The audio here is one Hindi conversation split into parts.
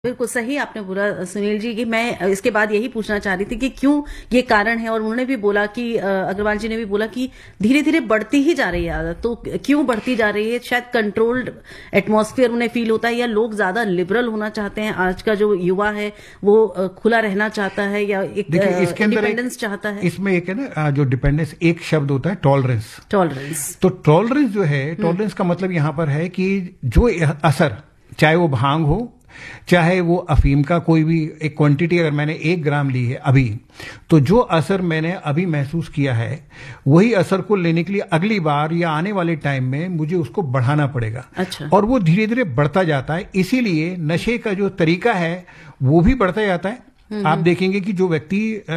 बिल्कुल सही आपने बोला सुनील जी कि मैं इसके बाद यही पूछना चाह रही थी कि क्यों ये कारण है। और उन्होंने भी बोला कि अग्रवाल जी ने भी बोला कि धीरे धीरे बढ़ती ही जा रही है आदत। तो क्यों बढ़ती जा रही है? शायद कंट्रोल्ड एटमॉस्फेयर उन्हें फील होता है, या लोग ज्यादा लिबरल होना चाहते हैं। आज का जो युवा है वो खुला रहना चाहता है, या एक इंडिपेंडेंस चाहता है। इसमें एक है ना, जो डिपेंडेंस, एक शब्द होता है टॉलरेंस। तो टॉलरेंस जो है, टॉलरेंस का मतलब यहां पर है कि जो असर, चाहे वो भांग हो, चाहे वो अफीम का कोई भी एक क्वांटिटी, अगर मैंने 1 ग्राम ली है अभी, तो जो असर मैंने अभी महसूस किया है, वही असर को लेने के लिए अगली बार या आने वाले टाइम में मुझे उसको बढ़ाना पड़ेगा। अच्छा। और वो धीरे धीरे बढ़ता जाता है। इसीलिए नशे का जो तरीका है वो भी बढ़ता जाता है। आप देखेंगे कि जो व्यक्ति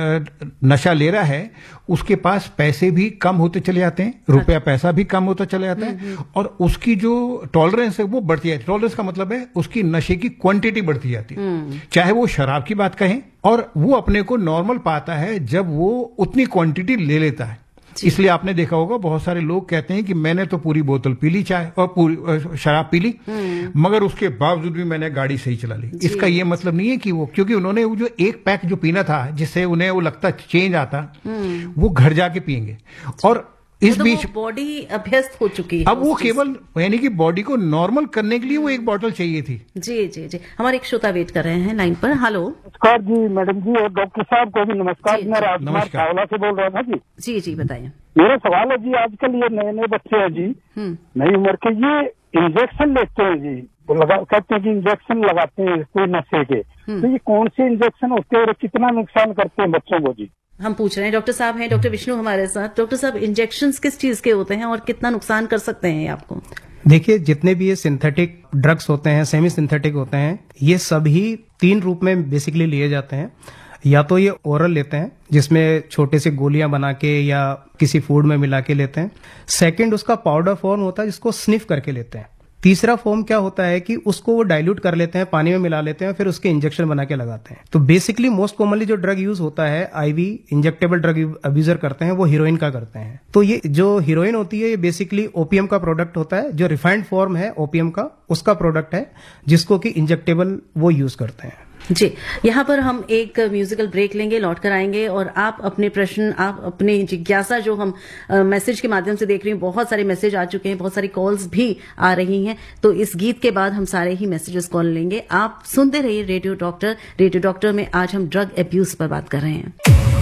नशा ले रहा है उसके पास पैसे भी कम होते चले जाते हैं, रुपया पैसा भी कम होता चला जाता है, और उसकी जो टॉलरेंस है वो बढ़ती जाती है। टॉलरेंस का मतलब है उसकी नशे की क्वांटिटी बढ़ती जाती है। चाहे वो शराब की बात कहें, और वो अपने को नॉर्मल पाता है जब वो उतनी क्वांटिटी ले लेता है। इसलिए आपने देखा होगा बहुत सारे लोग कहते हैं कि मैंने तो पूरी बोतल पी ली, चाय और पूरी शराब पी ली, मगर उसके बावजूद भी मैंने गाड़ी सही चला ली। इसका ये मतलब नहीं है कि वो, क्योंकि उन्होंने वो जो एक पैक जो पीना था जिससे उन्हें वो लगता चेंज आता, वो घर जाके पियेंगे। और इस बीच बॉडी अभ्यस्त हो चुकी है। अब वो केवल, यानी कि बॉडी को नॉर्मल करने के लिए वो एक बोतल चाहिए थी। जी जी जी, हमारे एक श्रोता वेट कर रहे हैं लाइन पर। हेलो, नमस्कार जी मैडम जी, और डॉक्टर साहब को भी नमस्कार। मैं राजकुमार चावला से बोल रहा था जी। जी जी बताइए। मेरा सवाल है जी, आजकल ये नए नए बच्चे हैं जी, नई उम्र के, ये इंजेक्शन लेते हैं जी, कहते हैं कि इंजेक्शन लगाते हैं कोई नशे के, तो ये कौन से इंजेक्शन होते हैं और कितना नुकसान करते हैं बच्चों को जी? हम पूछ रहे हैं। डॉक्टर साहब हैं, डॉक्टर विष्णु हमारे साथ। डॉक्टर साहब, इंजेक्शंस किस चीज के होते हैं और कितना नुकसान कर सकते हैं आपको? देखिए, जितने भी ये सिंथेटिक ड्रग्स होते हैं, सेमी सिंथेटिक होते हैं, ये सभी 3 रूप में बेसिकली लिए जाते हैं। या तो ये ओरल लेते हैं, जिसमें छोटे से गोलियां बना के या किसी फूड में मिला के लेते हैं। सेकंड, उसका पाउडर फॉर्म होता है जिसको स्निफ करके लेते हैं। तीसरा फॉर्म क्या होता है कि उसको वो डाइल्यूट कर लेते हैं, पानी में मिला लेते हैं, फिर उसके इंजेक्शन बना के लगाते हैं। तो बेसिकली मोस्ट कॉमनली जो ड्रग यूज होता है, आईवी इंजेक्टेबल ड्रग अब्यूजर करते हैं, वो हीरोइन का करते हैं। तो ये जो हीरोइन होती है, ये बेसिकली ओपीएम का प्रोडक्ट होता है। जो रिफाइंड फॉर्म है ओपीएम का, उसका प्रोडक्ट है, जिसको कि इंजेक्टेबल वो यूज करते हैं। जी, यहाँ पर हम एक म्यूजिकल ब्रेक लेंगे, लौट कर आएंगे और आप अपने प्रश्न, आप अपनी जिज्ञासा जो हम मैसेज के माध्यम से देख रहे हैं, बहुत सारे मैसेज आ चुके हैं, बहुत सारी कॉल्स भी आ रही हैं। तो इस गीत के बाद हम सारे ही मैसेजेस कॉल लेंगे। आप सुनते रहिए रेडियो डॉक्टर। रेडियो डॉक्टर में आज हम ड्रग अब्यूज पर बात कर रहे हैं।